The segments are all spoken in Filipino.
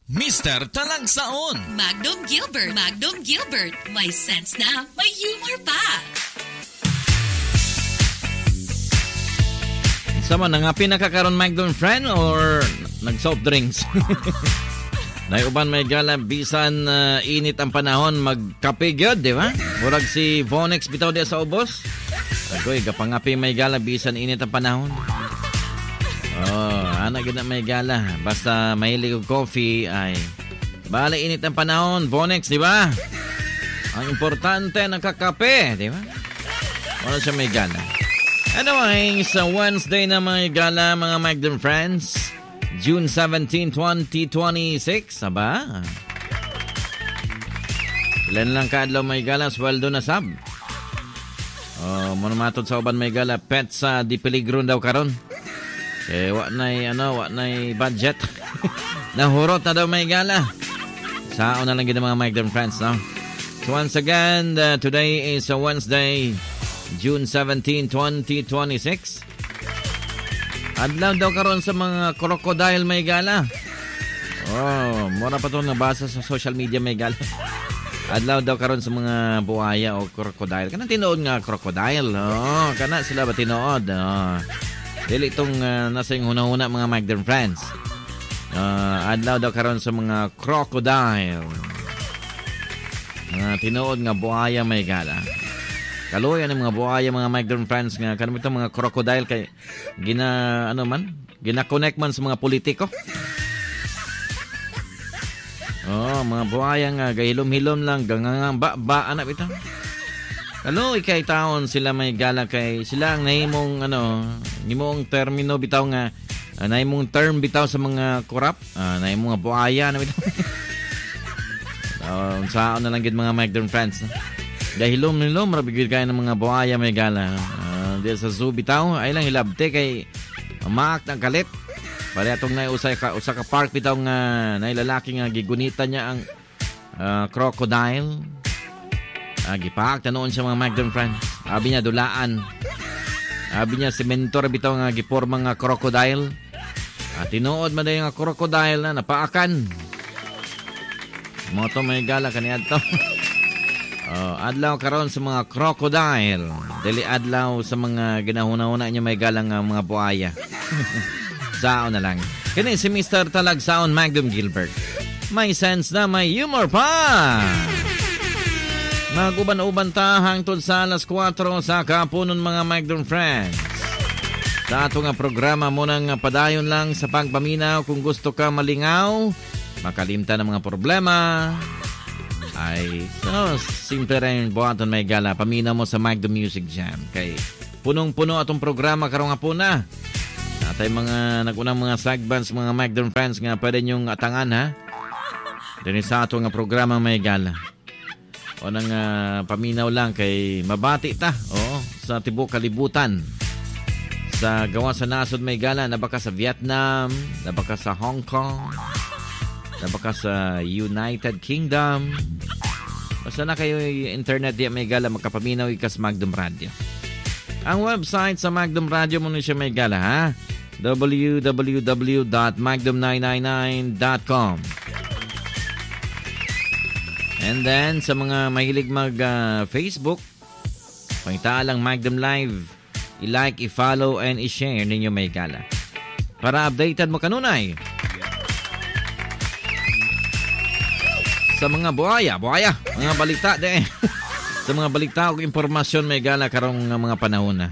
Mr. Talagsaon, Magnum Gilbert. Magnum Gilbert. May sense na, may humor pa. Sama na nga pinakakaroon Magnum friend or nag-soft drinks? Naiuban may gala, bisan init ang panahon, magkape gyud, di ba? Murag si Vonex bitaw diya sa ubos. Agoy, kapangapi may gala, bisan init ang panahon. Oh, anak gina may gala. Basta mahilig og coffee ay bala init ang panahon, Vonex, di ba? Ang importante nakakape, di ba? Wala siya may gala. Anyway, sa Wednesday na may gala, mga Magnum friends, June 17, 2026, aba? Ilan lang kaadlaw may gala, sweldo na sab. Oh, monomatod sa uban may gala, pet sa di peligro daw karon. Eh, wak na'y budget. Nahurot na daw may gala. Saan na lang gina mga Magnum friends, no? So once again, today is a Wednesday, June 17, 2026. Adlaw daw karon sa mga crocodile may gala. Oh, mura pa to nabasa sa social media may gala. Adlaw daw karon sa mga buhaya o crocodile. Kana tinuod nga crocodile. Oh, kana sila ba tinuod? Oh. Dili itong nasa yung huna-huna mga Magnum friends. Adlaw daw karon sa mga crocodile. Mga tinuod nga buhaya may gala. Kaluyan ng mga buhaya mga Magnum friends nga kanang itong mga crocodile kay gina-connect man sa mga politiko. Oh, mga buhaya nga gahilom-hilom lang gangang ba anak bitaw. Kaloy kay taon sila may gala kay sila ang nahimong nimong termino bitaw nga nahimong term bitaw sa mga korap, nahimong mga buhaya na bitaw. Saan na lang gid mga Magnum friends. Dahilom-hilom rabigid kay ng mga buhaya may gala. Di sa zoo bitaw ay lang hilabte kay maak ng kalit. Pare atong usa ka park bitaw nga nailalaki nga gigunita niya ang crocodile. Gipak tanoon siya mga Magnum friends. Abi niya dulaan. Abi niya sementor bitaw nga giporma nga crocodile. At tinuod man day nga crocodile na napaakan. Moto may gala kaniadto. Adlaw karon sa mga crocodile. Dili adlaw sa mga ginahuna-huna niya may galang mga buhaya. Saon na lang. Kini si Mr. Talagsaon Magnum Gilbert. May sense na may humor pa. Mag-uban-uban ta hangtod sa alas 4 sa kapunon mga Magnum friends. Sa ato nga programa mo nang padayon lang sa pagpaminaw kung gusto ka malingaw, makalimtan ng mga problema, ay simple rin buhaton may gala. Paminaw mo sa Magnum Music Jam. Kay punong-puno atong programa karong hapon na. Natay mga nagunang mga segments mga Magnum friends nga pwede nyong atangan ha. Dini sa ato nga programa may gala. O nang paminaw lang kay mabati ta sa tibok kalibutan. Sa gawa sa nasod may gala, nabaka sa Vietnam, nabaka sa Hong Kong, nabaka sa United Kingdom. Basta na kayo internet di may gala, makapaminaw ikas Magnum Radio. Ang website sa Magnum Radio mo siya may gala ha, www.magnum999.com. And then, sa mga mahilig mag-Facebook, pangitaalang Magnum Live, i-like, i-follow, and i-share ninyo may gala. Para updated mo kanunay. Sa mga buhaya, mga balita de. Sa mga balita o impormasyon may gala karong mga panahon na.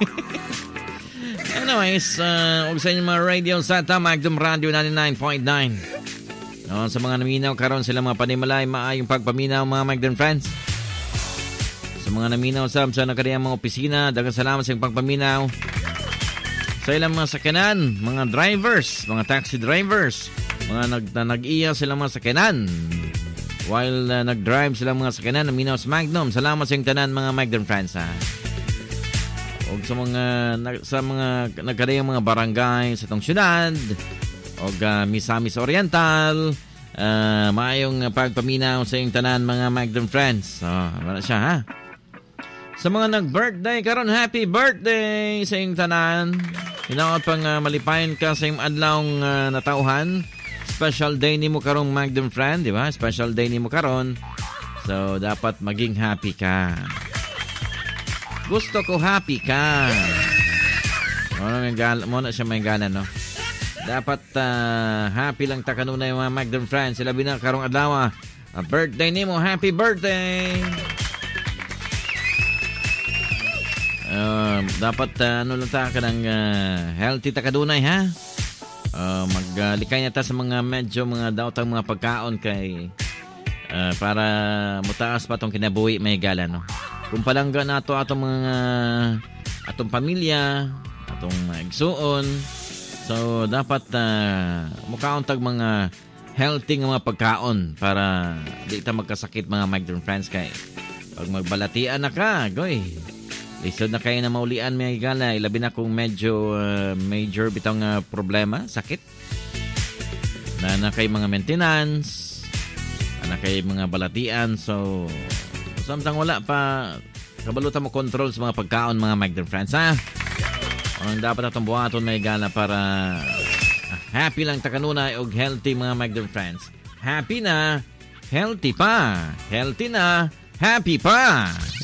Anyways, og sa inyong mga radio sa Magnum Radio 99.9. Sa mga naminaw karon sila mga panimalay maayong pagpaminaw mga Magnum friends. Sa mga naminaw sa nakadiyang mga opisina, daghang salamat sa pagpaminaw. Sa ilang mga sakyanan, mga drivers, mga taxi drivers, mga nag-iya sila mga sakyanan. While nag-drive sila mga sakyanan, naminaw sa Magnum. Salamat sa tanan mga Magnum friends ha. O sa mga nagkadiyang mga barangay sa itong syudad, o Misamis Oriental, maayong pagpaminaw sa iyong tanan mga Magnum friends. Wala siya ha. Sa mga nag-birthday karon, happy birthday sa iyong tanan. Hinaot pang malipayon ka sa iyong adlawng natauhan special day ni mo karong Magdum friend, di ba? Special day ni mo karon. So, dapat maging happy ka. Gusto ko happy ka. Muna siya may gana, no? Dapat happy lang ta kanunay mga Magdum friends. Sila na karong adlaw. Birthday ni mo. Happy birthday! Dapat ano lang ta ka ng healthy ta kadunay, ha? Maglikay na ta sa mga medyo mga daotang mga pagkaon kay para mutaas pa tong kinabuhi may gala, no? Kung palangga na ito atong mga atong pamilya, atong igsuon, so dapat mukhaon tag mga healthy nga mga pagkaon para di ta magkasakit mga Magdum friends kay pag magbalatian na ka, goy. Lisod na kayo na maulian may gala, ilabi na kung medyo major bitang problema, sakit. Na kay mga maintenance, na kay mga balatian, so samtang wala pa kabalutan mo control sa mga pagkaon mga Magdum friends, ha? Ang dapat atong buhaton may gala para happy lang ta kanunay og healthy mga Magdum friends. Happy na, healthy pa. Healthy na, happy pa.